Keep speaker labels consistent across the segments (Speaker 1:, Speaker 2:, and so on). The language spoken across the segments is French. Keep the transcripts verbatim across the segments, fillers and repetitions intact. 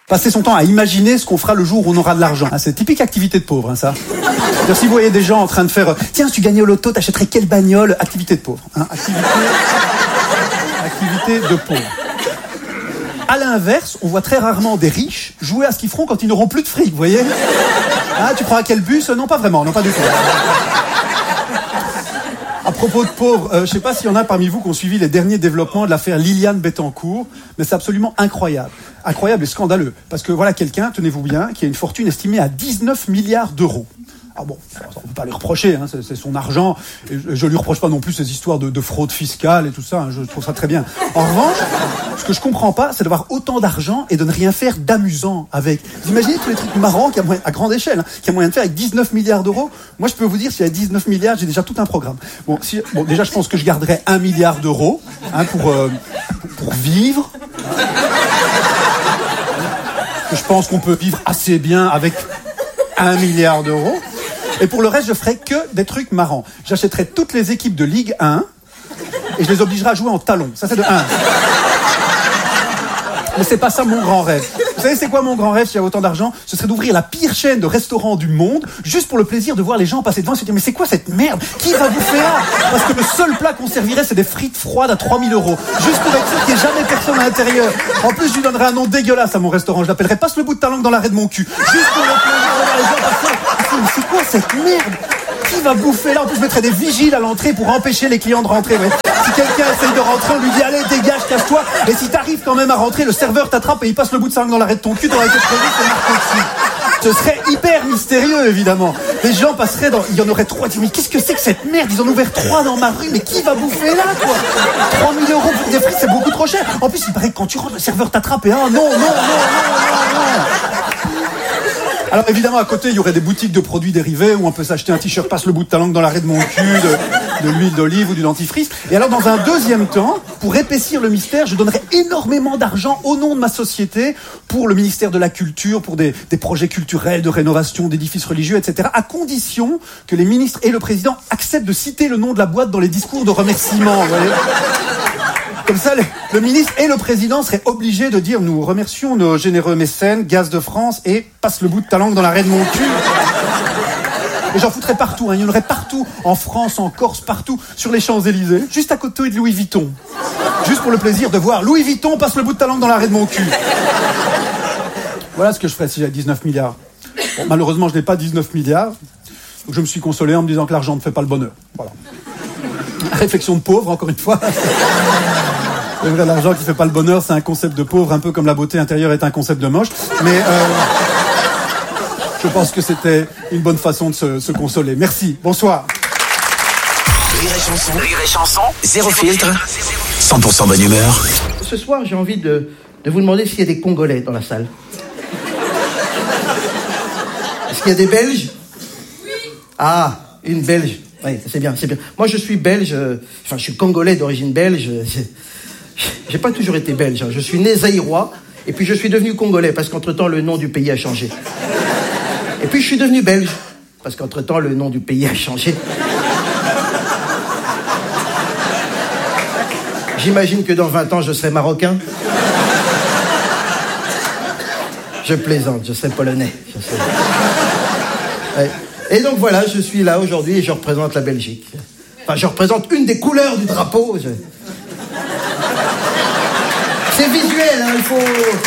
Speaker 1: Passer son temps à imaginer ce qu'on fera le jour où on aura de l'argent. Ah, c'est typique activité de pauvre, hein, ça. C'est-à-dire, si vous voyez des gens en train de faire « Tiens, si tu gagnais au loto, t'achèterais quelle bagnole ?» Activité de pauvre. Hein, activité... activité de pauvre. À l'inverse, on voit très rarement des riches jouer à ce qu'ils feront quand ils n'auront plus de fric, vous voyez ? Ah, tu prends à quel bus ? Non, pas vraiment, non, pas du tout. À propos de pauvres, euh, je ne sais pas s'il y en a parmi vous qui ont suivi les derniers développements de l'affaire Liliane Bettencourt, mais c'est absolument incroyable. Incroyable et scandaleux. Parce que voilà quelqu'un, tenez-vous bien, qui a une fortune estimée à dix-neuf milliards d'euros. Ah bon, on ne peut pas lui reprocher, hein, c'est, c'est son argent. Et je ne lui reproche pas non plus ces histoires de, de fraude fiscale et tout ça, hein, je trouve ça très bien. En revanche, ce que je ne comprends pas, c'est d'avoir autant d'argent et de ne rien faire d'amusant avec. Vous imaginez tous les trucs marrants qu'il y a moyen, à grande échelle, hein, qu'il y a moyen de faire avec dix-neuf milliards d'euros. Moi, je peux vous dire, s'il y a dix-neuf milliards, j'ai déjà tout un programme. Bon, si, bon déjà, je pense que je garderai un milliard d'euros hein, pour, euh, pour, pour vivre. Je pense qu'on peut vivre assez bien avec un milliard d'euros. Et pour le reste, je ferai que des trucs marrants. J'achèterai toutes les équipes de Ligue un et je les obligerai à jouer en talons. Ça, c'est de un. Mais c'est pas ça mon grand rêve. Vous savez, c'est quoi mon grand rêve s'il y a autant d'argent ? Ce serait d'ouvrir la pire chaîne de restaurants du monde, juste pour le plaisir de voir les gens passer devant et se dire « Mais c'est quoi cette merde ? Qui va bouffer là ?» Parce que le seul plat qu'on servirait, c'est des frites froides à trois mille euros. Juste pour être sûr qu'il n'y ait jamais personne à l'intérieur. En plus, je lui donnerais un nom dégueulasse à mon restaurant. Je l'appellerais « Passe le bout de ta langue dans l'arrêt de mon cul ». Juste pour le plaisir de voir les gens passer. Mais c'est quoi cette merde ? Qui va bouffer là ? En plus, je mettrais des vigiles à l'entrée pour empêcher les clients de rentrer. Ouais. Si quelqu'un essaye de rentrer, on lui dit « Allez, dégage, casse-toi ». Et si t'arrives quand même à rentrer, le serveur t'attrape et il passe le bout de sa langue dans l'arrêt de ton cul, t'aurais été prévu, c'est marqué dessus. Ce serait hyper mystérieux, évidemment. Les gens passeraient dans... Il y en aurait trois. Ils disent, mais qu'est-ce que c'est que cette merde ? Ils en ont ouvert trois dans ma rue. Mais qui va bouffer là, quoi ? trois mille euros pour des frites, c'est beaucoup trop cher. En plus, il paraît que quand tu rentres, le serveur t'attrape et ah, non, non, non, non, non, non. Alors évidemment, à côté, il y aurait des boutiques de produits dérivés où on peut s'acheter un t-shirt passe le bout de ta langue dans l'arrêt de mon cul, de, de l'huile d'olive ou du dentifrice. Et alors, dans un deuxième temps, pour épaissir le mystère, je donnerais énormément d'argent au nom de ma société pour le ministère de la Culture, pour des, des projets culturels, de rénovation d'édifices religieux, et cetera, à condition que les ministres et le président acceptent de citer le nom de la boîte dans les discours de remerciement. Vous voyez ? Comme ça, le, le ministre et le président seraient obligés de dire « Nous remercions nos généreux mécènes, Gaz de France et passe le bout de ta langue dans l'arrêt de mon cul ». Et j'en foutrais partout, hein. Il y en aurait partout, en France, en Corse, partout, sur les Champs-Élysées, juste à côté de Louis Vuitton. Juste pour le plaisir de voir « Louis Vuitton, passe le bout de ta langue dans l'arrêt de mon cul ». Voilà ce que je ferais si j'avais dix-neuf milliards. Bon, malheureusement, je n'ai pas dix-neuf milliards. Donc je me suis consolé en me disant que l'argent ne fait pas le bonheur. Voilà. Réflexion de pauvre, encore une fois. C'est vrai, l'argent qui fait pas le bonheur, c'est un concept de pauvre, un peu comme la beauté intérieure est un concept de moche. Mais euh, je pense que c'était une bonne façon de se, se consoler. Merci, bonsoir.
Speaker 2: Rire et chanson, Rire et chanson, zéro filtre, cent pour cent bonne humeur.
Speaker 3: Ce soir, j'ai envie de, de vous demander s'il y a des Congolais dans la salle. Est-ce qu'il y a des Belges ? Oui. Ah, une Belge. Oui, c'est bien, c'est bien. Moi, je suis belge, euh, enfin, je suis congolais d'origine belge. J'ai, j'ai pas toujours été belge. Hein. Je suis né zaïrois, et puis je suis devenu congolais, parce qu'entre-temps, le nom du pays a changé. Et puis, je suis devenu belge, parce qu'entre-temps, le nom du pays a changé. J'imagine que dans vingt ans, je serai marocain. Je plaisante, je serai polonais. Je serai... Ouais. Et donc voilà, je suis là aujourd'hui et je représente la Belgique. Enfin, je représente une des couleurs du drapeau. Je... C'est visuel, hein, il faut...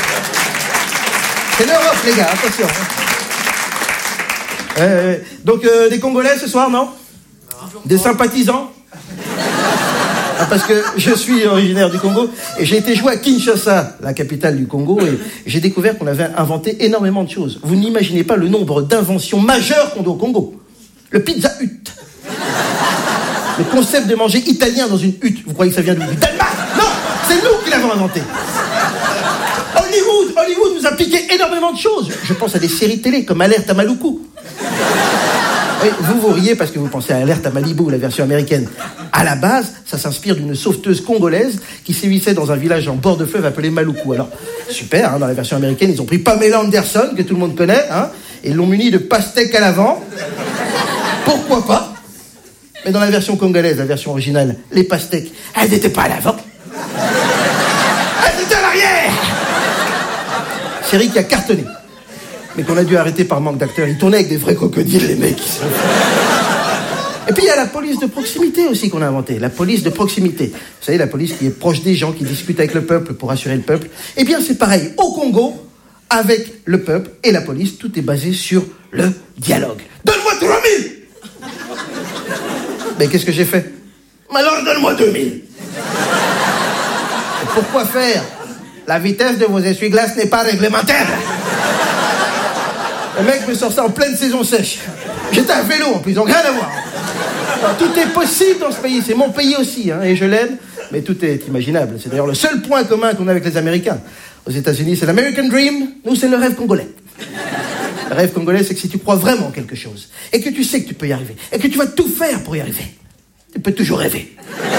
Speaker 3: C'est l'Europe, les gars, attention. Euh, donc, euh, des Congolais ce soir, non ? Des sympathisants ? Ah, parce que je suis originaire du Congo et j'ai été joué à Kinshasa, la capitale du Congo, et j'ai découvert qu'on avait inventé énormément de choses. Vous n'imaginez pas le nombre d'inventions majeures qu'on doit au Congo. Le pizza hut. Le concept de manger italien dans une hutte. Vous croyez que ça vient du Danemark ? Non, c'est nous qui l'avons inventé. Hollywood, Hollywood nous a piqué énormément de choses. Je pense à des séries télé comme Alerte à Maluku. Oui, vous vous riez parce que vous pensez à Alerte à Malibu, la version américaine. À la base, ça s'inspire d'une sauveteuse congolaise qui sévissait dans un village en bord de fleuve appelé Maluku. Alors, super, hein, dans la version américaine, ils ont pris Pamela Anderson, que tout le monde connaît, hein, et l'ont muni de pastèques à l'avant. Pourquoi pas ? Mais dans la version congolaise, la version originale, les pastèques, elles n'étaient pas à l'avant. Elles étaient à l'arrière. Série qui a cartonné. Mais qu'on a dû arrêter par manque d'acteurs. Ils tournaient avec des vrais crocodiles, les mecs. Et puis il y a la police de proximité aussi qu'on a inventée. La police de proximité. Vous savez, la police qui est proche des gens, qui discute avec le peuple pour assurer le peuple. Eh bien, c'est pareil au Congo, avec le peuple et la police. Tout est basé sur le dialogue. Donne-moi trois mille. Mais qu'est-ce que j'ai fait? Alors donne-moi deux mille. Et pourquoi faire? La vitesse de vos essuie-glaces n'est pas réglementaire. Le mec me sort ça en pleine saison sèche. J'étais à vélo en plus, donc rien à voir. Alors, tout est possible dans ce pays, c'est mon pays aussi, hein, et je l'aime, mais tout est imaginable. C'est d'ailleurs le seul point commun qu'on a avec les Américains. Aux États-Unis, c'est l'American Dream, nous, c'est le rêve congolais. Le rêve congolais, c'est que si tu crois vraiment en quelque chose, et que tu sais que tu peux y arriver, et que tu vas tout faire pour y arriver, tu peux toujours rêver.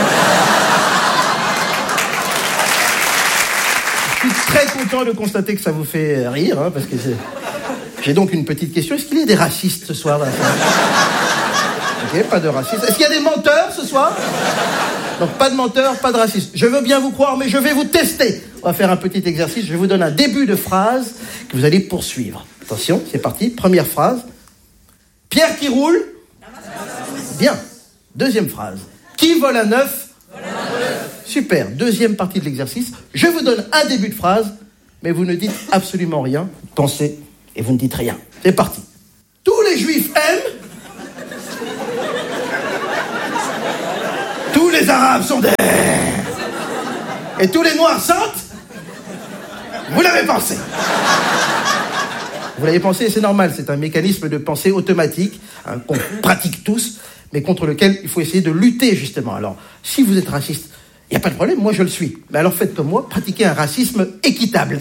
Speaker 3: Je suis très content de constater que ça vous fait rire, hein, parce que c'est... J'ai donc une petite question. Est-ce qu'il y a des racistes ce soir là? Ok, pas de racistes. Est-ce qu'il y a des menteurs ce soir? Donc pas de menteurs, pas de racistes. Je veux bien vous croire, mais je vais vous tester. On va faire un petit exercice. Je vous donne un début de phrase que vous allez poursuivre. Attention, c'est parti. Première phrase. Pierre qui roule. Bien. Deuxième phrase. Qui vole un œuf? Super. Deuxième partie de l'exercice. Je vous donne un début de phrase, mais vous ne dites absolument rien. Pensez et vous ne dites rien. C'est parti. Tous les juifs aiment. Tous les arabes sont des. Et tous les noirs sentent. Vous l'avez pensé. Vous l'avez pensé, c'est normal. C'est un mécanisme de pensée automatique, hein, qu'on pratique tous, mais contre lequel il faut essayer de lutter, justement. Alors, si vous êtes raciste, il n'y a pas de problème, moi je le suis. Mais alors faites comme moi, pratiquez un racisme équitable.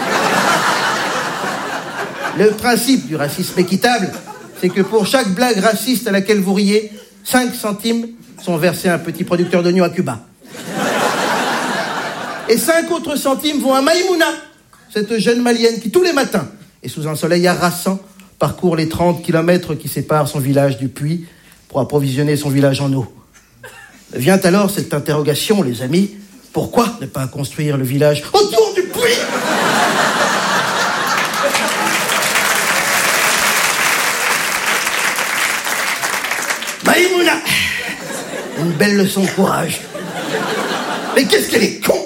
Speaker 3: Le principe du racisme équitable, c'est que pour chaque blague raciste à laquelle vous riez, cinq centimes sont versés à un petit producteur d'oignons à Cuba. Et cinq autres centimes vont à Maïmouna, cette jeune malienne qui, tous les matins, et sous un soleil harassant, parcourt les trente kilomètres qui séparent son village du puits pour approvisionner son village en eau. Vient alors cette interrogation, les amis, pourquoi ne pas construire le village autour du puits ? Maïmouna, une belle leçon de courage. Mais qu'est-ce qu'elle est con.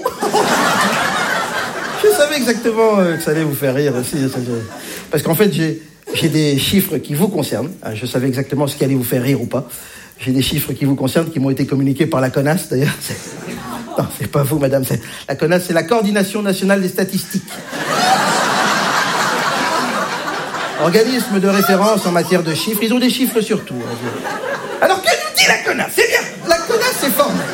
Speaker 3: Je savais exactement que ça allait vous faire rire aussi. Parce qu'en fait, j'ai, j'ai des chiffres qui vous concernent. Je savais exactement ce qui allait vous faire rire ou pas. J'ai des chiffres qui vous concernent, qui m'ont été communiqués par la CONAS, d'ailleurs. C'est... Non, c'est pas vous, madame. C'est... La CONAS, c'est la Coordination Nationale des Statistiques. Organisme de référence en matière de chiffres. Ils ont des chiffres sur tout. Alors, que nous dit la CONAS? C'est bien. La CONAS, c'est formel.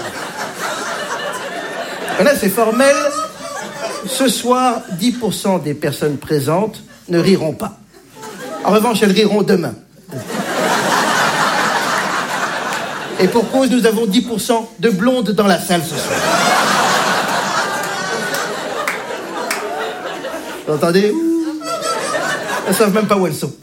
Speaker 3: La CONAS, c'est formel. Ce soir, dix pour cent des personnes présentes ne riront pas. En revanche, elles riront demain. Et pour cause, nous avons dix pour cent de blondes dans la salle ce soir. Vous entendez? Elles ne savent même pas où elles sont.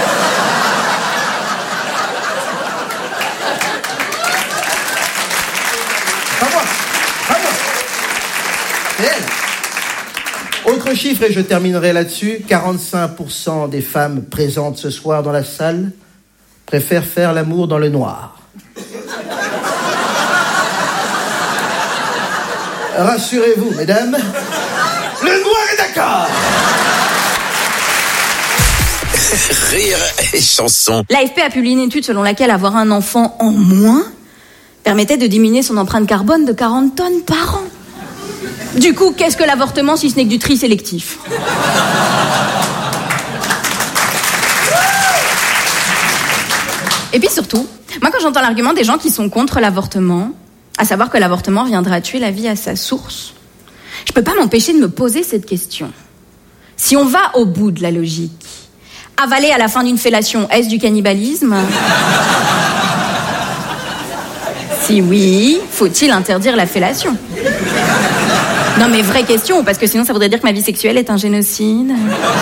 Speaker 3: Pas moi. Pas moi. C'est elle. Autre chiffre, et je terminerai là-dessus. quarante-cinq pour cent des femmes présentes ce soir dans la salle préfèrent faire l'amour dans le noir. Rassurez-vous, mesdames, le noir est d'accord.
Speaker 2: Rire et chanson.
Speaker 4: L'A F P a publié une étude selon laquelle avoir un enfant en moins permettait de diminuer son empreinte carbone de quarante tonnes par an. Du coup, qu'est-ce que l'avortement si ce n'est que du tri sélectif ? Et puis surtout, moi quand j'entends l'argument des gens qui sont contre l'avortement, à savoir que l'avortement viendra tuer la vie à sa source, je peux pas m'empêcher de me poser cette question. Si on va au bout de la logique, avaler à la fin d'une fellation, est-ce du cannibalisme ? Si oui, faut-il interdire la fellation ? Non mais vraie question, parce que sinon ça voudrait dire que ma vie sexuelle est un génocide.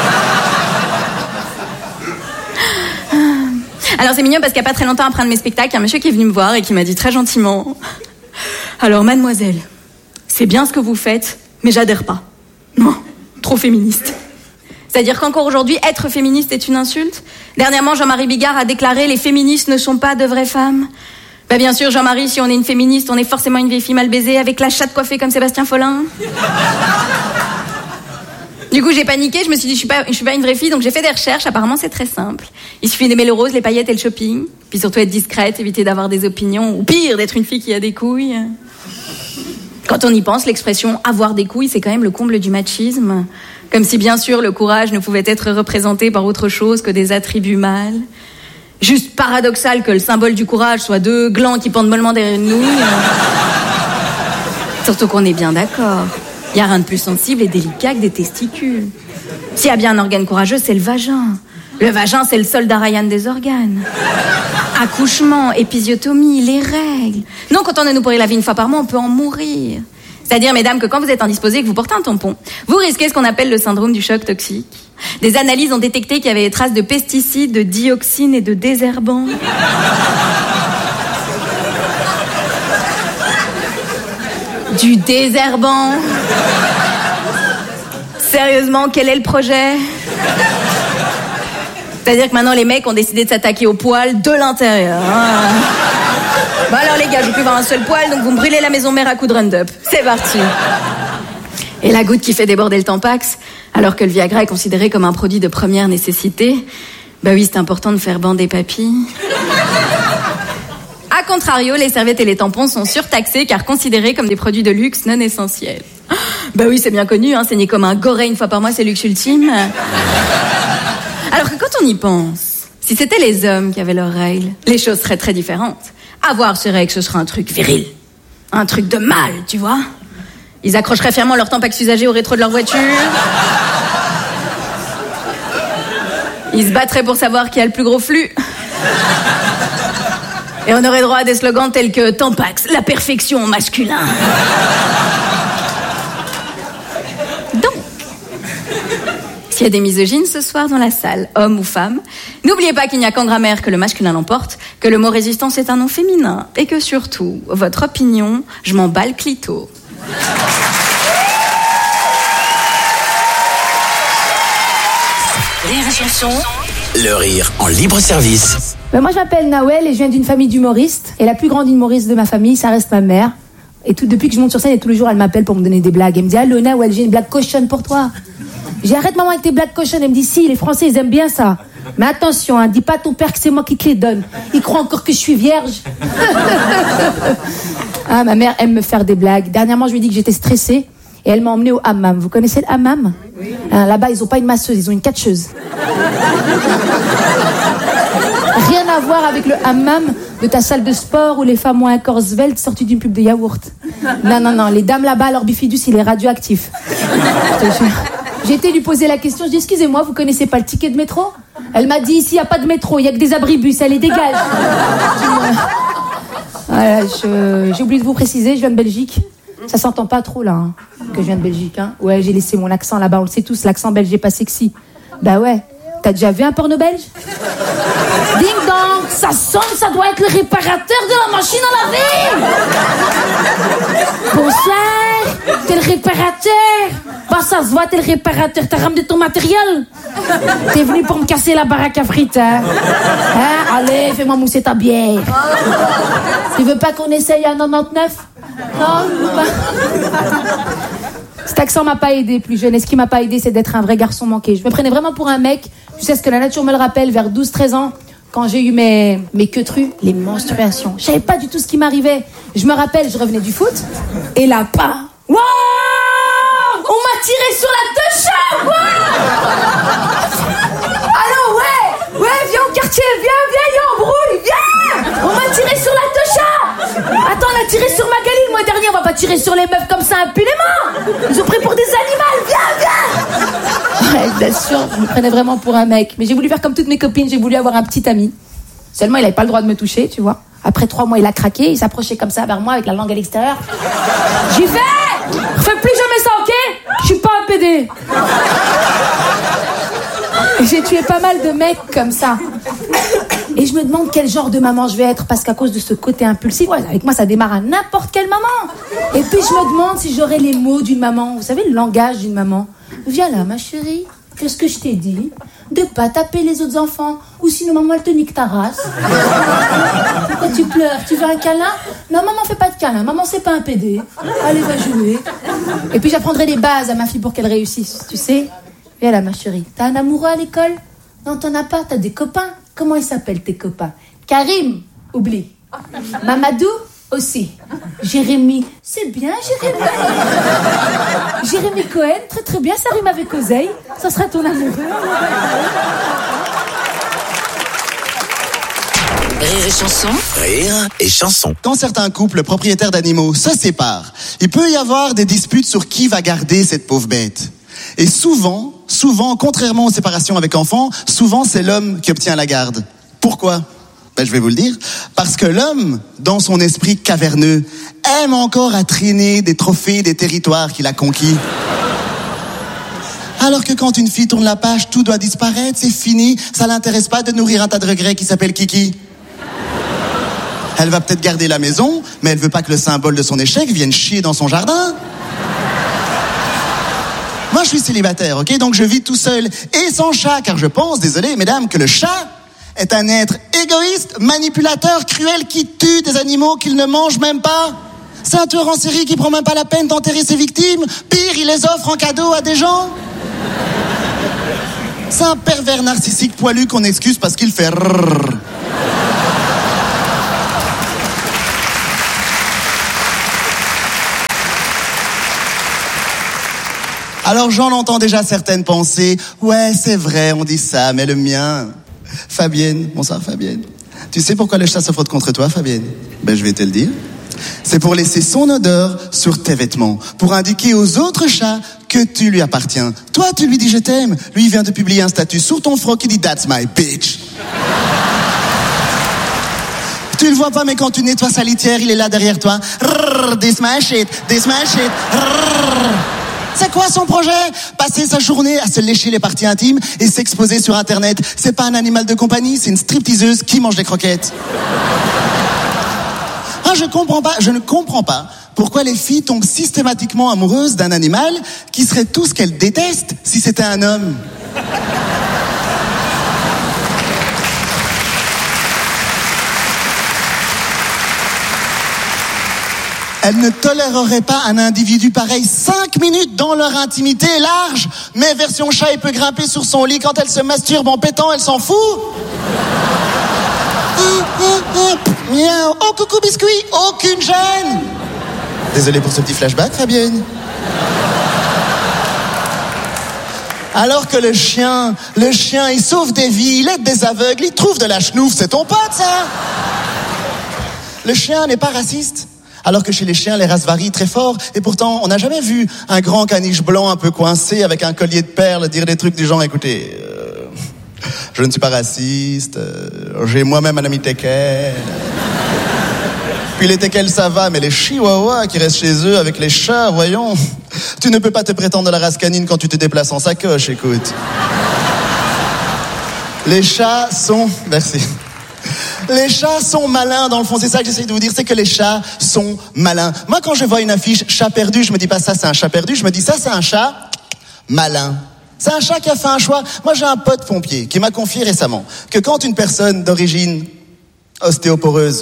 Speaker 4: Alors c'est mignon parce qu'il n'y a pas très longtemps après un de mes spectacles, il y a un monsieur qui est venu me voir et qui m'a dit très gentiment: alors mademoiselle, c'est bien ce que vous faites, mais j'adhère pas. Non, trop féministe. C'est-à-dire qu'encore aujourd'hui, être féministe est une insulte. Dernièrement, Jean-Marie Bigard a déclaré « Les féministes ne sont pas de vraies femmes ». Bah bien sûr, Jean-Marie, si on est une féministe, on est forcément une vieille fille mal baisée avec la chatte coiffée comme Sébastien Follin. Du coup, j'ai paniqué, je me suis dit, je suis pas, je suis pas une vraie fille, donc j'ai fait des recherches. Apparemment, c'est très simple. Il suffit d'aimer le rose, les paillettes et le shopping. Puis surtout être discrète, éviter d'avoir des opinions, ou pire, d'être une fille qui a des couilles. Quand on y pense, l'expression « avoir des couilles », c'est quand même le comble du machisme. Comme si, bien sûr, le courage ne pouvait être représenté par autre chose que des attributs mâles. Juste paradoxal que le symbole du courage soit deux glands qui pendent mollement derrière une nouille. Surtout qu'on est bien d'accord. Il n'y a rien de plus sensible et délicat que des testicules. S'il y a bien un organe courageux, c'est le vagin. Le vagin, c'est le soldat Ryan des organes. Accouchement, épisiotomie, les règles. Non, quand on a nous pourrir la vie une fois par mois, on peut en mourir. C'est-à-dire, mesdames, que quand vous êtes indisposées et que vous portez un tampon, vous risquez ce qu'on appelle le syndrome du choc toxique. Des analyses ont détecté qu'il y avait des traces de pesticides, de dioxines et de désherbants. Du désherbant. Sérieusement, quel est le projet ? C'est-à-dire que maintenant, les mecs ont décidé de s'attaquer aux poils de l'intérieur. Hein. Bon alors les gars, je vais plus voir un seul poil, donc vous me brûlez la maison mère à coups de Roundup. C'est parti. Et la goutte qui fait déborder le Tampax, alors que le Viagra est considéré comme un produit de première nécessité, bah oui, c'est important de faire bander papy. A contrario, les serviettes et les tampons sont surtaxés car considérés comme des produits de luxe non essentiels. Bah oui, c'est bien connu, hein, saigner comme un goré une fois par mois, c'est luxe ultime. Alors que quand on y pense, si c'était les hommes qui avaient leurs règles, les choses seraient très différentes. Avoir ses règles, ce serait un truc viril. Un truc de mâle, tu vois. Ils accrocheraient fièrement leur Tampax usagé au rétro de leur voiture. Ils se battraient pour savoir qui a le plus gros flux. Et on aurait droit à des slogans tels que Tampax, la perfection masculin. Donc, s'il y a des misogynes ce soir dans la salle, hommes ou femmes, n'oubliez pas qu'il n'y a qu'en grammaire que le masculin l'emporte, que le mot résistance est un nom féminin, et que surtout, votre opinion, je m'en bats le clito.
Speaker 2: Rire et chanson. Le rire en libre service.
Speaker 5: Ben moi je m'appelle Nawel et je viens d'une famille d'humoristes. Et la plus grande humoriste de ma famille, ça reste ma mère. Et tout, depuis que je monte sur scène, et tous les jours elle m'appelle pour me donner des blagues. Elle me dit « Allô Nawel, j'ai une blague cochonne pour toi. » J'ai arrête maman avec tes blagues cochonnes. Elle me dit « Si, les Français ils aiment bien ça. Mais attention, hein, dis pas à ton père que c'est moi qui te les donne. Il croit encore que je suis vierge. » Ah, ma mère aime me faire des blagues. Dernièrement, je lui ai dit que j'étais stressée. Et elle m'a emmenée au hammam. Vous connaissez le hammam ? Oui. Hein, là-bas, ils ont pas une masseuse, ils ont une catcheuse. Rien à voir avec le hammam de ta salle de sport où les femmes ont un corps svelte sorti d'une pub de yaourt. Non, non, non. Les dames là-bas, leur bifidus, il est radioactif. J'ai été lui poser la question. Je dis, excusez-moi, vous connaissez pas le ticket de métro ? Elle m'a dit, ici, il n'y a pas de métro, il n'y a que des abribus. Elle les dégage. Voilà, je... J'ai oublié de vous préciser, je viens de Belgique. Ça s'entend pas trop là, hein, que je viens de Belgique. Hein. Ouais, j'ai laissé mon accent là-bas, on le sait tous, l'accent belge est pas sexy. Bah ouais, t'as déjà vu un porno belge ? Ding dong, ça sonne, ça doit être le réparateur de la machine à laver. Bonsoir, t'es le réparateur. Bah ça se voit, t'es le réparateur, t'as ramené ton matériel. T'es venu pour me casser la baraque à frites, hein, hein. Allez, fais-moi mousser ta bière. Tu veux pas qu'on essaye à quatre-vingt-dix-neuf ? Non, pas. Cet accent m'a pas aidé plus jeune. Et ce qui m'a pas aidé, c'est d'être un vrai garçon manqué. Je me prenais vraiment pour un mec. Tu sais ce que la nature me le rappelle, vers douze treize ans, quand j'ai eu mes, mes queutrus, les menstruations. Je savais pas du tout ce qui m'arrivait. Je me rappelle, je revenais du foot. Et là, pas. Waouh! On m'a tiré sur la techa! Alors ouais! Ouais, viens au quartier, viens, viens, y'a embrouille, viens! On m'a tiré sur la techa! Attends, on a tiré sur Magali le mois dernier, on va pas tirer sur les meufs comme ça impunément! Ils ont pris pour des animaux, viens, viens! Ouais, bien sûr, je me prenais vraiment pour un mec. Mais j'ai voulu faire comme toutes mes copines, j'ai voulu avoir un petit ami. Seulement, il avait pas le droit de me toucher, tu vois. Après trois mois, il a craqué, il s'approchait comme ça vers moi avec la langue à l'extérieur. J'y vais! Fais plus jamais ça, ok? Je suis pas un pédé. J'ai tué pas mal de mecs comme ça. Et je me demande quel genre de maman je vais être, parce qu'à cause de ce côté impulsif, ouais, avec moi ça démarre à n'importe quelle maman. Et puis je me demande si j'aurai les mots d'une maman, vous savez, le langage d'une maman. Viens là, ma chérie. qu'est-ce que je t'ai dit? De pas taper les autres enfants, ou sinon maman elle te nique ta race. Pourquoi tu pleures? Tu veux un câlin? Non, maman fait pas de câlin, maman c'est pas un pédé. Allez, va jouer. Et puis j'apprendrai les bases à ma fille pour qu'elle réussisse, tu sais. Viens là ma chérie, t'as un amoureux à l'école? Non, t'en as pas, t'as des copains. Comment ils s'appellent tes copains? Karim, oublie. Mamadou, aussi. Jérémy, c'est bien Jérémy. Jérémy Cohen, très très bien, ça rime avec Oseille. Ça sera ton amoureux.
Speaker 2: Rire et chanson. Rire et chanson.
Speaker 6: Quand certains couples propriétaires d'animaux se séparent, il peut y avoir des disputes sur qui va garder cette pauvre bête. Et souvent, souvent, contrairement aux séparations avec enfants, souvent c'est l'homme qui obtient la garde. Pourquoi ? Ben, je vais vous le dire. Parce que l'homme, dans son esprit caverneux, aime encore à traîner des trophées des territoires qu'il a conquis. Alors que quand une fille tourne la page, tout doit disparaître, c'est fini, ça l'intéresse pas de nourrir un tas de regrets qui s'appelle Kiki. Elle va peut-être garder la maison, mais elle veut pas que le symbole de son échec vienne chier dans son jardin. Moi, je suis célibataire, ok? Donc je vis tout seul et sans chat, car je pense, désolé, mesdames, que le chat est un être égoïste, manipulateur, cruel, qui tue des animaux qu'il ne mange même pas. C'est un tueur en série qui prend même pas la peine d'enterrer ses victimes. Pire, il les offre en cadeau à des gens. C'est un pervers narcissique poilu qu'on excuse parce qu'il fait rrrr. Alors j'en entends déjà certaines penser, ouais c'est vrai on dit ça, mais le mien... Fabienne, bonsoir Fabienne. Tu sais pourquoi le chat se frotte contre toi Fabienne? Ben je vais te le dire. C'est pour laisser son odeur sur tes vêtements, pour indiquer aux autres chats que tu lui appartiens. Toi tu lui dis je t'aime, lui il vient de publier un statut sur ton froc qui dit that's my bitch. Tu le vois pas mais quand tu nettoies sa litière, il est là derrière toi. Rrrr, this my shit, this my shit. Rrrr. C'est quoi son projet? Passer sa journée à se lécher les parties intimes et s'exposer sur Internet. C'est pas un animal de compagnie, c'est une stripteaseuse qui mange des croquettes. Ah, je comprends pas, je ne comprends pas pourquoi les filles tombent systématiquement amoureuses d'un animal qui serait tout ce qu'elles détestent si c'était un homme. Elles ne toléreraient pas un individu pareil cinq minutes dans leur intimité large. Mais version chat, il peut grimper sur son lit quand elle se masturbe en pétant, elle s'en fout. Miaou. Oh, coucou biscuit, aucune gêne. Désolé pour ce petit flashback, Fabienne. Alors que le chien, le chien, il sauve des vies, il aide des aveugles, il trouve de la chenouf, c'est ton pote, ça. Le chien n'est pas raciste. Alors que chez les chiens, les races varient très fort. Et pourtant, on n'a jamais vu un grand caniche blanc un peu coincé avec un collier de perles dire des trucs du genre, écoutez, euh, je ne suis pas raciste, euh, j'ai moi-même un ami teckel. Puis les teckels, ça va, mais les chihuahuas qui restent chez eux avec les chats, voyons, tu ne peux pas te prétendre de la race canine quand tu te déplaces en sacoche, écoute. Les chats sont... Merci. Les chats sont malins, dans le fond, c'est ça que j'essaie de vous dire, c'est que les chats sont malins. Moi, quand je vois une affiche chat perdu, je me dis pas ça, c'est un chat perdu, je me dis ça, c'est un chat malin. C'est un chat qui a fait un choix. Moi, j'ai un pote pompier qui m'a confié récemment que quand une personne d'origine ostéoporeuse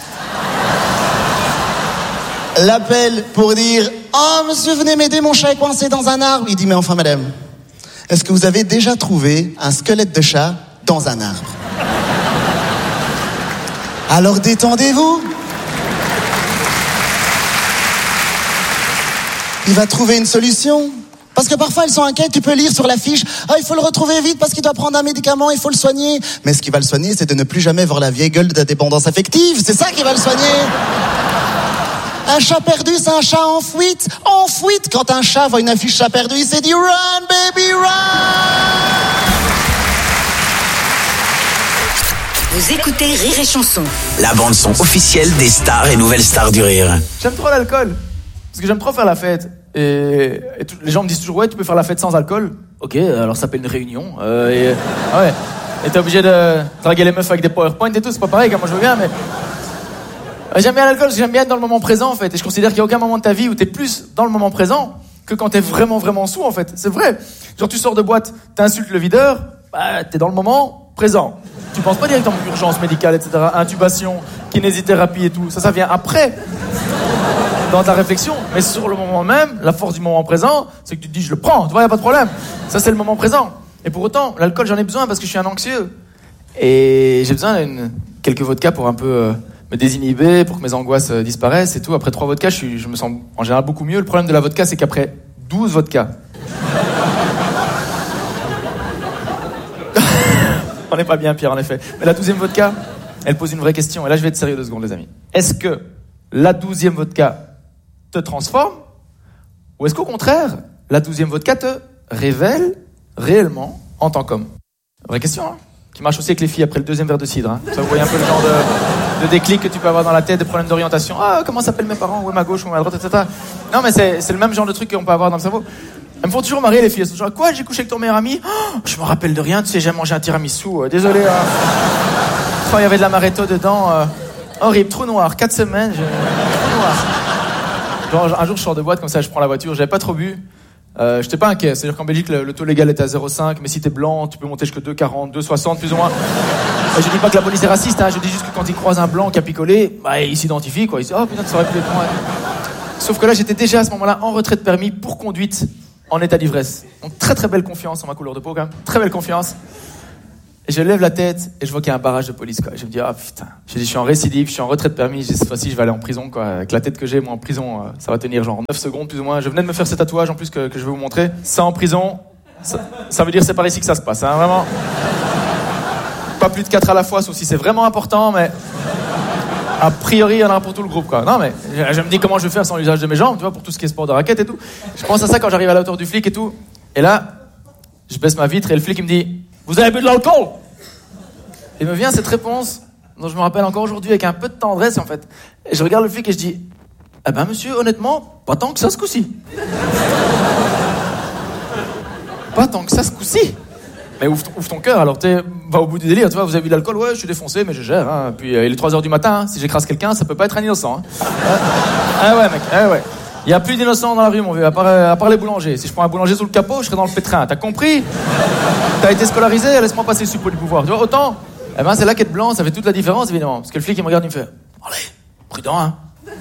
Speaker 6: l'appelle pour dire « Oh, monsieur, venez m'aider, mon chat est coincé dans un arbre », il dit « Mais enfin, madame, est-ce que vous avez déjà trouvé un squelette de chat dans un arbre ?» Alors détendez-vous. Il va trouver une solution. Parce que parfois, ils sont inquiets, tu peux lire sur l'affiche « Ah, il faut le retrouver vite parce qu'il doit prendre un médicament, il faut le soigner. » Mais ce qui va le soigner, c'est de ne plus jamais voir la vieille gueule de la dépendance affective. C'est ça qui va le soigner. Un chat perdu, c'est un chat en fuite. En fuite, quand un chat voit une affiche chat perdu, il s'est dit « Run, baby, run !»
Speaker 2: Vous écoutez Rire et Chanson, la bande-son officielle des stars et nouvelles stars du rire.
Speaker 7: J'aime trop l'alcool, parce que j'aime trop faire la fête. Et, et tout, les gens me disent toujours, ouais, tu peux faire la fête sans alcool. Ok, alors ça s'appelle une réunion. Euh, et, ah ouais. Et t'es obligé de draguer les meufs avec des PowerPoint et tout, c'est pas pareil, comme moi je veux bien, mais... J'aime bien l'alcool parce que j'aime bien être dans le moment présent, en fait. Et je considère qu'il n'y a aucun moment de ta vie où t'es plus dans le moment présent que quand t'es vraiment, vraiment sous, en fait. C'est vrai. Genre, tu sors de boîte, t'insultes le videur, bah, t'es dans le moment présent. Tu penses pas directement à urgence médicale, et cetera, intubation, kinésithérapie et tout. Ça, ça vient après. Dans ta réflexion. Mais sur le moment même, la force du moment présent, c'est que tu te dis, je le prends, tu vois, y a pas de problème. Ça, c'est le moment présent. Et pour autant, l'alcool, j'en ai besoin parce que je suis un anxieux. Et j'ai besoin d'une quelques vodkas pour un peu euh, me désinhiber, pour que mes angoisses euh, disparaissent et tout. Après trois vodkas, je, suis, je me sens en général beaucoup mieux. Le problème de la vodka, c'est qu'après douze vodkas, on n'est pas bien, Pierre, en effet. Mais la douzième vodka, elle pose une vraie question. Et là, je vais être sérieux deux secondes, les amis. Est-ce que la douzième vodka te transforme, ou est-ce qu'au contraire, la douzième vodka te révèle réellement en tant qu'homme? Vraie question, hein, qui marche aussi avec les filles après le deuxième verre de cidre. Hein. Ça, vous voyez un peu le genre de, de déclic que tu peux avoir dans la tête, des problèmes d'orientation. Ah, comment s'appellent mes parents? Où est ma gauche? Où est ma droite? et cetera. Non, mais c'est, c'est le même genre de truc qu'on peut avoir dans le cerveau. Elles me font toujours marrer, les filles. Elles sont genre, quoi, j'ai couché avec ton meilleur ami? Oh, je me rappelle de rien, tu sais, j'ai mangé un tiramisu. Euh, désolé. Euh... Oh, il y avait de l'amaretto dedans. Euh... Horrible, trou noir, quatre semaines. Je... Trou noir. Genre, un jour, je sors de boîte, comme ça, je prends la voiture, j'avais pas trop bu. Euh, j'étais pas inquiet. C'est-à-dire qu'en Belgique, le, le taux légal est à zéro virgule cinq, mais si t'es blanc, tu peux monter jusqu'à deux virgule quarante, deux virgule soixante, plus ou moins. Et je dis pas que la police est raciste, hein, je dis juste que quand ils croisent un blanc qui a picolé, bah, ils s'identifient, quoi. Ils disent, oh putain, ça aurait pu être moi. Sauf que là, j'étais déjà à ce moment-là en retrait de permis pour conduite en état d'ivresse. Donc, très très belle confiance en ma couleur de peau, quand même. Très belle confiance. Et je lève la tête et je vois qu'il y a un barrage de police, quoi. Et je me dis, ah putain. Je dis, je suis en récidive, je suis en retrait de permis. Je dis, cette fois-ci, je vais aller en prison, quoi. Avec la tête que j'ai, moi, en prison, euh, ça va tenir genre neuf secondes, plus ou moins. Je venais de me faire ce tatouage, en plus, que, que je vais vous montrer. Ça, en prison, ça, ça veut dire c'est par ici que ça se passe, hein, vraiment. Pas plus de quatre à la fois, sauf si c'est vraiment important, mais a priori, il y en aura pour tout le groupe, quoi. Non, mais je, je me dis comment je vais faire sans l'usage de mes jambes, tu vois, pour tout ce qui est sport de raquette et tout. Je pense à ça quand j'arrive à la hauteur du flic et tout. Et là, je baisse ma vitre et le flic, il me dit, vous avez bu de l'alcool? Et me vient cette réponse, dont je me rappelle encore aujourd'hui avec un peu de tendresse, en fait. Et je regarde le flic et je dis, eh ben, monsieur, honnêtement, pas tant que ça ce coup-ci. Pas tant que ça ce coup-ci. Mais ouvre, ouvre ton cœur, alors t'es, va au bout du délire, tu vois, vous avez vu de l'alcool, ouais, je suis défoncé, mais je gère, hein. Puis, euh, il est trois heures du matin, hein. Si j'écrase quelqu'un, ça peut pas être un innocent, hein. Ah ouais, mec, ah ouais. Il y a plus d'innocents dans la rue, mon vieux, à part, à part les boulangers. Si je prends un boulanger sous le capot, je serai dans le pétrin. T'as compris? T'as été scolarisé, laisse-moi passer le suppôt du pouvoir. Tu vois, autant, eh ben, c'est là qu'être blanc, ça fait toute la différence, évidemment. Parce que le flic, il me regarde, il me fait, allez, prudent, hein.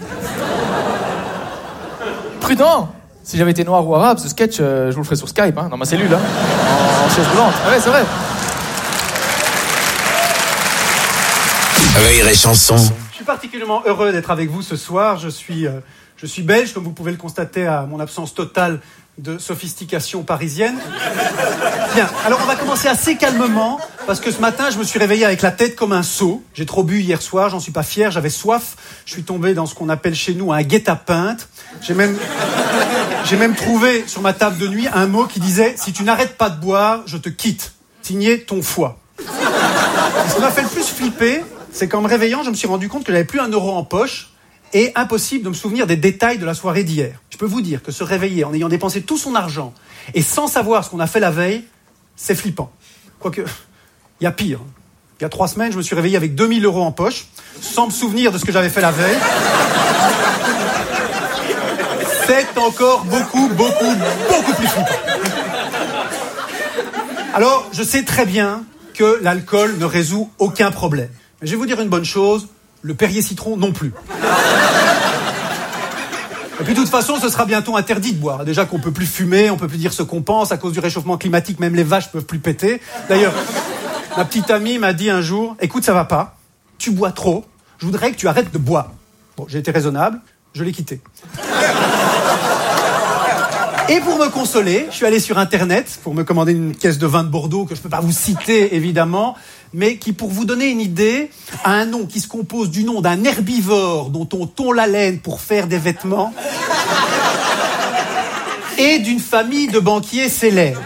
Speaker 7: Prudent. Si j'avais été noir ou arabe, ce sketch, euh, je vous le ferais sur Skype, hein, dans ma cellule, hein. En, en chaise roulante. Ah ouais, c'est vrai.
Speaker 2: Rire et chanson.
Speaker 1: Je suis particulièrement heureux d'être avec vous ce soir. Je suis, euh, je suis belge, comme vous pouvez le constater à mon absence totale de sophistication parisienne. Bien, alors on va commencer assez calmement, parce que ce matin, je me suis réveillé avec la tête comme un seau. J'ai trop bu hier soir, j'en suis pas fier, j'avais soif. Je suis tombé dans ce qu'on appelle chez nous un guet-apens. J'ai même, j'ai même trouvé sur ma table de nuit un mot qui disait « Si tu n'arrêtes pas de boire, je te quitte. Signé ton foie ». Ce qui m'a fait le plus flipper, c'est qu'en me réveillant, je me suis rendu compte que j'avais plus un euro en poche et impossible de me souvenir des détails de la soirée d'hier. Je peux vous dire que se réveiller en ayant dépensé tout son argent et sans savoir ce qu'on a fait la veille, c'est flippant. Quoique, il y a pire. Il y a trois semaines, je me suis réveillé avec deux mille euros en poche, sans me souvenir de ce que j'avais fait la veille. C'est encore beaucoup, beaucoup, beaucoup plus flippant. Alors, je sais très bien que l'alcool ne résout aucun problème. Mais je vais vous dire une bonne chose, le Perrier Citron non plus. Et puis de toute façon, ce sera bientôt interdit de boire. Déjà qu'on peut plus fumer, on peut plus dire ce qu'on pense, à cause du réchauffement climatique, même les vaches peuvent plus péter. D'ailleurs, ma petite amie m'a dit un jour, écoute, ça va pas, tu bois trop, je voudrais que tu arrêtes de boire. Bon, j'ai été raisonnable, je l'ai quitté. Et pour me consoler, je suis allé sur Internet pour me commander une caisse de vin de Bordeaux que je ne peux pas vous citer, évidemment, mais qui, pour vous donner une idée, a un nom qui se compose du nom d'un herbivore dont on tond la laine pour faire des vêtements et d'une famille de banquiers célèbres.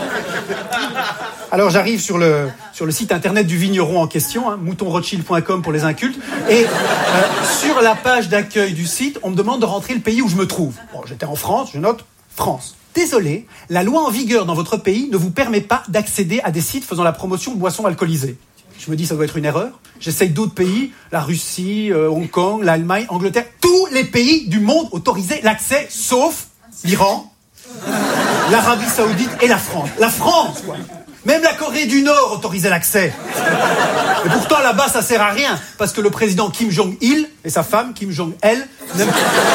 Speaker 1: Alors j'arrive sur le, sur le site internet du vigneron en question, hein, mouton rothschild point com pour les incultes, et euh, sur la page d'accueil du site, on me demande de rentrer le pays où je me trouve. Bon, j'étais en France, je note France. Désolé, la loi en vigueur dans votre pays ne vous permet pas d'accéder à des sites faisant la promotion de boissons alcoolisées. Je me dis, ça doit être une erreur. J'essaye d'autres pays, la Russie, euh, Hong Kong, l'Allemagne, Angleterre. Tous les pays du monde autorisaient l'accès, sauf l'Iran, l'Arabie Saoudite et la France. La France, quoi. Même la Corée du Nord autorisait l'accès. Et pourtant, là-bas, ça sert à rien. Parce que le président Kim Jong-il et sa femme, Kim Jong-el, n'aiment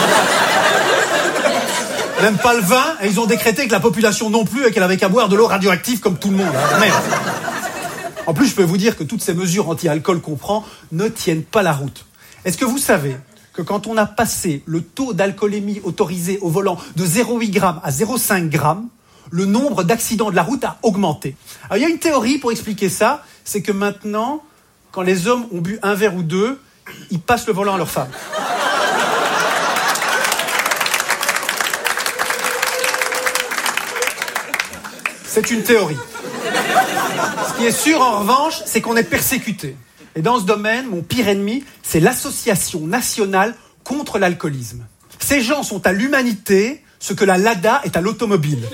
Speaker 1: n'aiment pas le vin. Et ils ont décrété que la population non plus et qu'elle avait qu'à boire de l'eau radioactive comme tout le monde. Hein. Merde. En plus, je peux vous dire que toutes ces mesures anti-alcool qu'on prend ne tiennent pas la route. Est-ce que vous savez que quand on a passé le taux d'alcoolémie autorisé au volant de zéro virgule huit grammes à zéro virgule cinq grammes, le nombre d'accidents de la route a augmenté. Alors, il y a une théorie pour expliquer ça, c'est que maintenant, quand les hommes ont bu un verre ou deux, ils passent le volant à leur femme. C'est une théorie. Ce qui est sûr, en revanche, c'est qu'on est persécuté. Et dans ce domaine, mon pire ennemi, c'est l'Association nationale contre l'alcoolisme. Ces gens sont à l'humanité ce que la Lada est à l'automobile.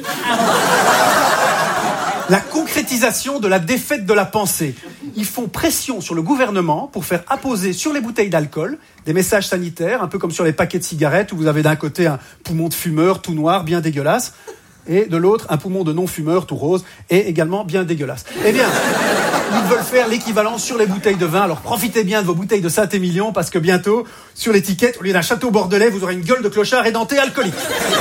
Speaker 1: La concrétisation de la défaite de la pensée. Ils font pression sur le gouvernement pour faire apposer sur les bouteilles d'alcool des messages sanitaires, un peu comme sur les paquets de cigarettes où vous avez d'un côté un poumon de fumeur tout noir, bien dégueulasse, et de l'autre un poumon de non-fumeur tout rose et également bien dégueulasse. Eh bien, ils veulent faire l'équivalent sur les bouteilles de vin. Alors profitez bien de vos bouteilles de Saint-Émilion parce que bientôt, sur l'étiquette, au lieu d'un château bordelais, vous aurez une gueule de clochard édenté alcoolique.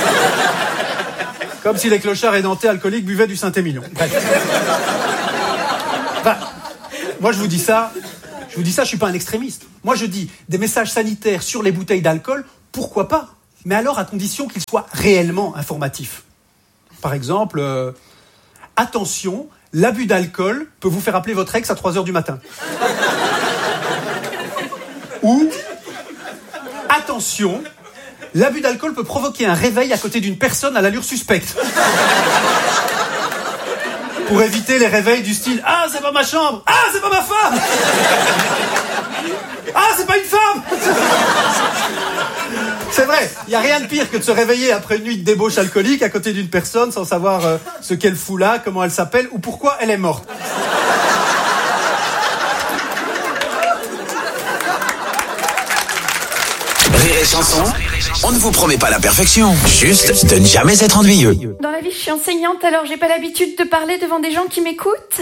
Speaker 1: Comme si les clochards édentés alcooliques buvaient du Saint-Émilion. Bref. Enfin, moi je vous dis ça, je vous dis ça, je suis pas un extrémiste. Moi je dis des messages sanitaires sur les bouteilles d'alcool, pourquoi pas? Mais alors à condition qu'ils soient réellement informatifs. Par exemple, euh, attention, l'abus d'alcool peut vous faire appeler votre ex à trois heures du matin. Ou, attention, l'abus d'alcool peut provoquer un réveil à côté d'une personne à l'allure suspecte. Pour éviter les réveils du style « Ah, c'est pas ma chambre! Ah, c'est pas ma femme! Ah, c'est pas une femme !» C'est vrai, il n'y a rien de pire que de se réveiller après une nuit de débauche alcoolique à côté d'une personne sans savoir euh, ce qu'elle fout là, comment elle s'appelle ou pourquoi elle est morte.
Speaker 2: Rire et chanson, on ne vous promet pas la perfection, juste de ne jamais être ennuyeux.
Speaker 8: Dans la vie, je suis enseignante, alors j'ai pas l'habitude de parler devant des gens qui m'écoutent.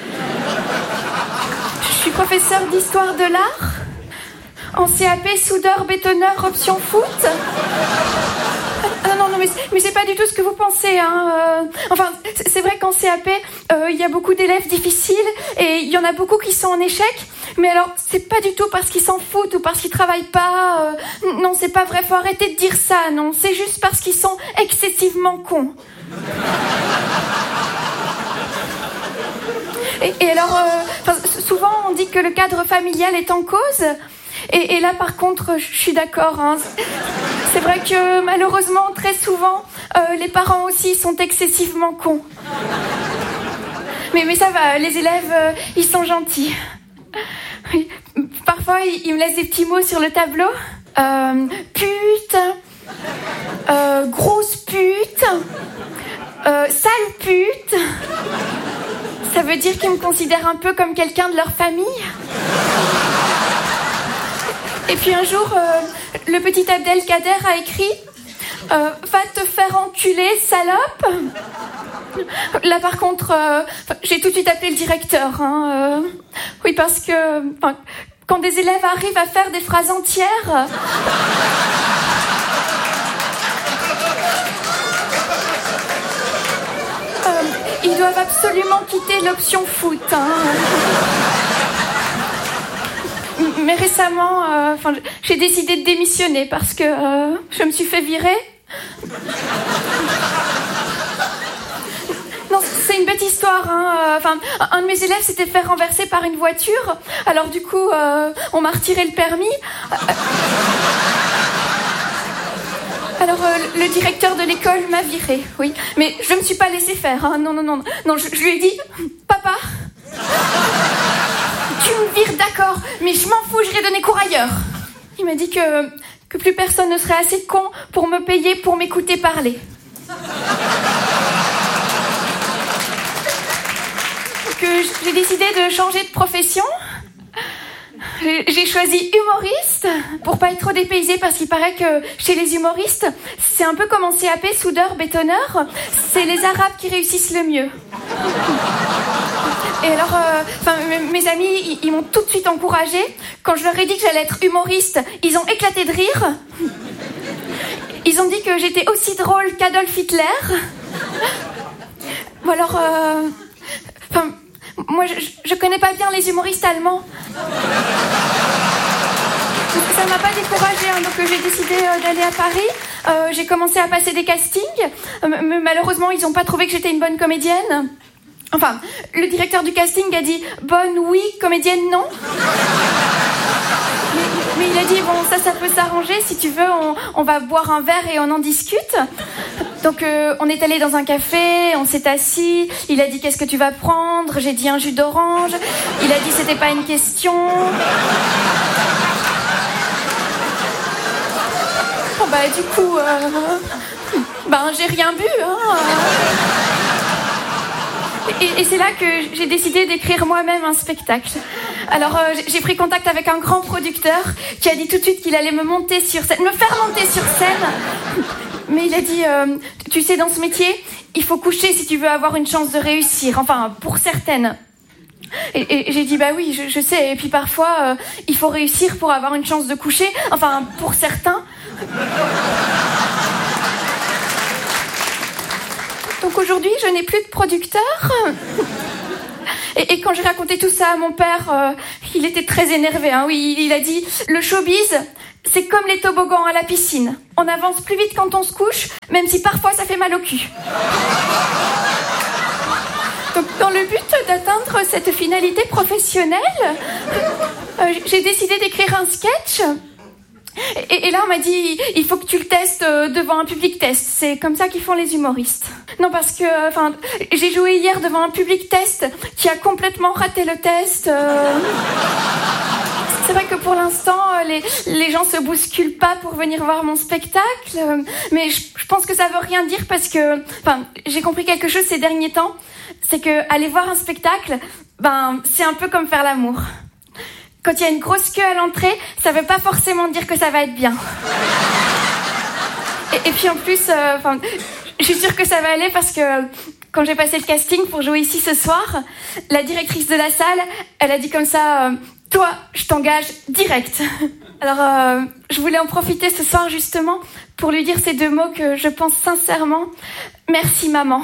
Speaker 8: Je suis professeure d'histoire de l'art. En C A P, soudeur, bétonneur, option foot. Ah non, non, mais, mais c'est pas du tout ce que vous pensez, hein. Euh, enfin, c'est, c'est vrai qu'en C A P, il euh, y a beaucoup d'élèves difficiles et il y en a beaucoup qui sont en échec. Mais alors, c'est pas du tout parce qu'ils s'en foutent ou parce qu'ils travaillent pas. Euh, non, c'est pas vrai, faut arrêter de dire ça, non. C'est juste parce qu'ils sont excessivement cons. Et, et alors, euh, souvent, on dit que le cadre familial est en cause. Et, et là, par contre, je suis d'accord. Hein. C'est vrai que, malheureusement, très souvent, euh, les parents aussi sont excessivement cons. Mais, mais ça va, les élèves, euh, ils sont gentils. Oui. Parfois, ils, ils me laissent des petits mots sur le tableau. Euh, pute, euh, grosse pute, euh, sale pute. Ça veut dire qu'ils me considèrent un peu comme quelqu'un de leur famille. Et puis un jour, euh, le petit Abdelkader a écrit euh, « Va te faire enculer, salope !» Là, par contre, euh, j'ai tout de suite appelé le directeur. Hein, euh, oui, parce que enfin, quand des élèves arrivent à faire des phrases entières... Euh, ils doivent absolument quitter l'option foot. Hein. Mais récemment, euh, enfin, j'ai décidé de démissionner parce que euh, je me suis fait virer. Non, c'est une bête histoire. Hein. Enfin, un de mes élèves s'était fait renverser par une voiture. Alors du coup, euh, on m'a retiré le permis. Alors, euh, le directeur de l'école m'a viré, oui. Mais je me suis pas laissé faire. Hein. Non, non, non. Non, je, je lui ai dit, papa. Tu me vires, d'accord, mais je m'en fous, j'irai donner cours ailleurs. Il m'a dit que, que plus personne ne serait assez con pour me payer pour m'écouter parler. Que j'ai décidé de changer de profession. j'ai choisi humoriste pour pas être trop dépaysée parce qu'il paraît que chez les humoristes, c'est un peu comme en C A P, soudeur, bétonneur. C'est les Arabes qui réussissent le mieux. Et alors, euh, mes amis, ils, ils m'ont tout de suite encouragée. Quand je leur ai dit que j'allais être humoriste, ils ont éclaté de rire. Ils ont dit que j'étais aussi drôle qu'Adolf Hitler. Ou alors, euh, enfin, moi, je, je connais pas bien les humoristes allemands. Ça m'a pas découragée, hein, donc j'ai décidé euh, d'aller à Paris. Euh, j'ai commencé à passer des castings. Euh, mais malheureusement, ils ont pas trouvé que j'étais une bonne comédienne. Enfin, le directeur du casting a dit « bonne, oui, comédienne, non ». Mais, mais il a dit « bon, ça, ça peut s'arranger, si tu veux, on, on va boire un verre et on en discute ». Donc, euh, on est allé dans un café, on s'est assis, il a dit « qu'est-ce que tu vas prendre ?» J'ai dit « un jus d'orange ». Il a dit « c'était pas une question ». Bon, bah, du coup, euh, ben, j'ai rien bu, hein. Et, et c'est là que j'ai décidé d'écrire moi-même un spectacle. Alors euh, j'ai pris contact avec un grand producteur qui a dit tout de suite qu'il allait me monter sur scène, me faire monter sur scène. Mais il a dit, euh, tu sais, dans ce métier, il faut coucher si tu veux avoir une chance de réussir. Enfin, pour certaines. Et, et j'ai dit, bah oui, je, je sais. Et puis parfois, euh, il faut réussir pour avoir une chance de coucher. Enfin, pour certains. Donc aujourd'hui, je n'ai plus de producteur. Et, et quand j'ai raconté tout ça à mon père, euh, il était très énervé. Hein. Oui, il a dit, le showbiz, c'est comme les toboggans à la piscine. On avance plus vite quand on se couche, même si parfois ça fait mal au cul. Donc dans le but d'atteindre cette finalité professionnelle, euh, j'ai décidé d'écrire un sketch. Et, et là, on m'a dit, il faut que tu le testes devant un public test. C'est comme ça qu'ils font les humoristes. Non, parce que, enfin, j'ai joué hier devant un public test qui a complètement raté le test. Euh... C'est vrai que pour l'instant, les, les gens se bousculent pas pour venir voir mon spectacle. Mais je, je pense que ça veut rien dire parce que, enfin, j'ai compris quelque chose ces derniers temps. C'est que aller voir un spectacle, ben, c'est un peu comme faire l'amour. Quand il y a une grosse queue à l'entrée, ça veut pas forcément dire que ça va être bien. Et, et puis en plus, euh, enfin, je suis sûre que ça va aller parce que quand j'ai passé le casting pour jouer ici ce soir, la directrice de la salle, elle a dit comme ça, euh, toi, je t'engage direct. Alors, euh, je voulais en profiter ce soir justement pour lui dire ces deux mots que je pense sincèrement. Merci maman.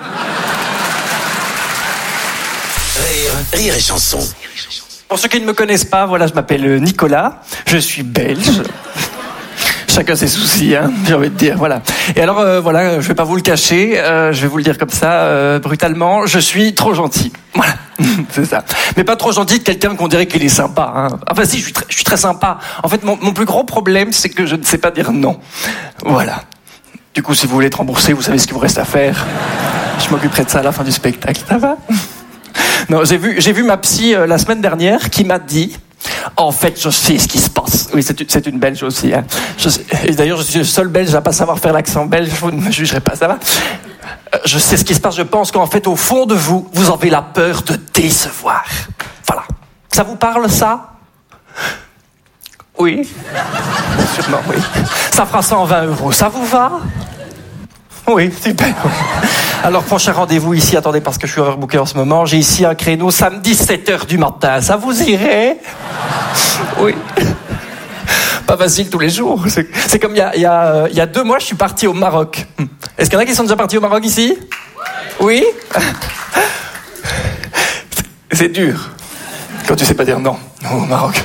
Speaker 2: Rire, rire et chanson.
Speaker 9: Pour ceux qui ne me connaissent pas, voilà, je m'appelle Nicolas, je suis belge. Chacun ses soucis, hein, j'ai envie de dire, voilà. Et alors, euh, voilà, je vais pas vous le cacher, euh, je vais vous le dire comme ça, euh, brutalement, je suis trop gentil. Voilà, c'est ça. Mais pas trop gentil de quelqu'un qu'on dirait qu'il est sympa. Hein. Enfin si, je suis très, je suis très sympa. En fait, mon, mon plus gros problème, c'est que je ne sais pas dire non. Voilà. Du coup, si vous voulez être remboursé, vous savez ce qu'il vous reste à faire. Je m'occuperai de ça à la fin du spectacle, ça va ? Non, j'ai vu, j'ai vu ma psy euh, la semaine dernière qui m'a dit, en fait, je sais ce qui se passe. Oui, c'est une, c'est une Belge aussi. Hein. Je sais, et d'ailleurs, je suis le seul Belge à pas savoir faire l'accent belge. Vous ne me jugerez pas, ça va ? euh, Je sais ce qui se passe. Je pense qu'en fait, au fond de vous, vous avez la peur de décevoir. Voilà. Ça vous parle, ça ? Oui. Sûrement, oui. Ça fera cent vingt euros. Ça vous va ? Oui, super. Oui. Alors, prochain rendez-vous ici, attendez, parce que je suis overbooké en ce moment, j'ai ici un créneau samedi sept heures du matin. Ça vous irait ? Oui. Pas facile tous les jours. C'est, c'est comme il y a, il y, a, il y a deux mois, je suis parti au Maroc. Est-ce qu'il y en a qui sont déjà partis au Maroc ici ? Oui ? C'est, c'est dur. Quand tu sais pas dire non, non au Maroc.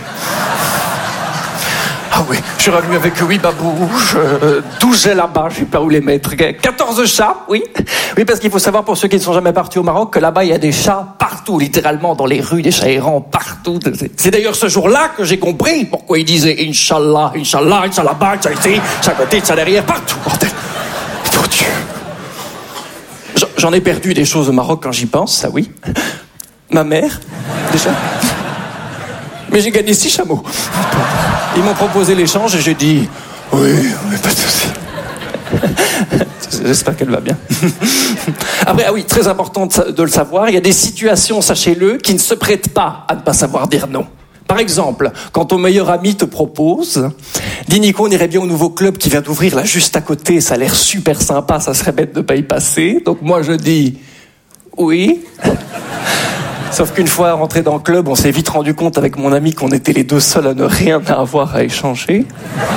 Speaker 9: Ah oui, je suis revenu avec huit babouches, euh, douze gels là-bas, je sais pas où les mettre, quatorze chats, oui. Oui, parce qu'il faut savoir, pour ceux qui ne sont jamais partis au Maroc, que là-bas, il y a des chats partout, littéralement, dans les rues, des chats errants partout. C'est d'ailleurs ce jour-là que j'ai compris pourquoi ils disaient « Inch'Allah, Inch'Allah, Inch'Allah bas, Inch'Allah ici, Inch'Allah côté, Inch'Allah derrière, partout, bordel. » Oh Dieu. J'en ai perdu des choses au Maroc quand j'y pense, ça oui. Ma mère, déjà. Mais j'ai gagné six chameaux. Ils m'ont proposé l'échange et j'ai dit oui, oui, pas de souci. J'espère qu'elle va bien. Après, ah oui, très important de le savoir, il y a des situations, sachez-le, qui ne se prêtent pas à ne pas savoir dire non. Par exemple, quand ton meilleur ami te propose, dis Nico, on irait bien au nouveau club qui vient d'ouvrir là juste à côté, ça a l'air super sympa, ça serait bête de pas y passer. Donc moi je dis oui. Sauf qu'une fois rentré dans le club, on s'est vite rendu compte avec mon ami qu'on était les deux seuls à ne rien avoir à échanger.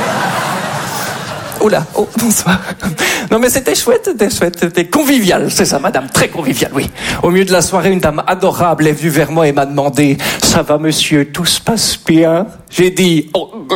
Speaker 9: Oula, oh, bonsoir. Non mais c'était chouette, c'était chouette, c'était convivial, c'est ça madame, très convivial, oui. Au milieu de la soirée, une dame adorable est venue vers moi et m'a demandé « Ça va monsieur, tout se passe bien ?» J'ai dit oh, «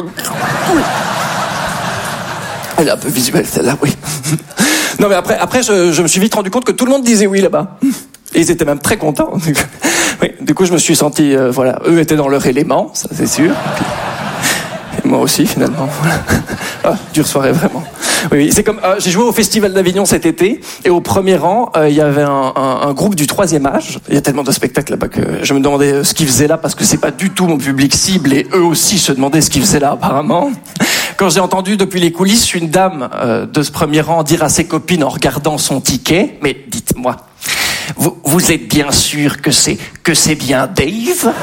Speaker 9: Elle est un peu visuelle celle-là, oui. » Non mais après, après je, je me suis vite rendu compte que tout le monde disait oui là-bas. Et ils étaient même très contents. Oui, du coup je me suis senti, euh, voilà, eux étaient dans leur élément, ça c'est sûr. Et moi aussi finalement. Ah, dure soirée vraiment. Oui, c'est comme euh, j'ai joué au Festival d'Avignon cet été et au premier rang il euh, y avait un, un, un groupe du troisième âge. Il y a tellement de spectacles là-bas que je me demandais ce qu'ils faisaient là parce que c'est pas du tout mon public cible et eux aussi se demandaient ce qu'ils faisaient là apparemment. Quand j'ai entendu depuis les coulisses une dame euh, de ce premier rang dire à ses copines en regardant son ticket, mais dites-moi, vous, vous êtes bien sûr que c'est que c'est bien Dave?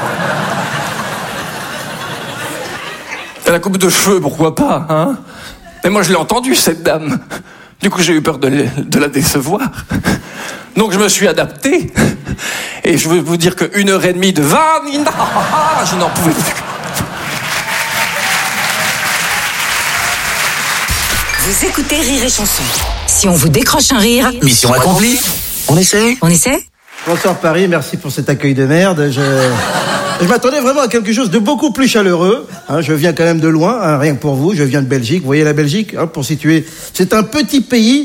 Speaker 9: La coupe de cheveux, pourquoi pas, hein? Mais moi, je l'ai entendu, cette dame. Du coup, j'ai eu peur de, de la décevoir. Donc, je me suis adapté. Et je veux vous dire qu'une heure et demie de Vanina, je n'en pouvais plus.
Speaker 10: Vous écoutez Rire et Chanson. Si on vous décroche un rire...
Speaker 2: Mission accomplie. On essaie?
Speaker 10: On essaie?
Speaker 3: Bonsoir Paris, merci pour cet accueil de merde. Je... Je m'attendais vraiment à quelque chose de beaucoup plus chaleureux. Hein, je viens quand même de loin, hein, rien que pour vous. Je viens de Belgique. Vous voyez la Belgique, hein, pour situer. C'est un petit pays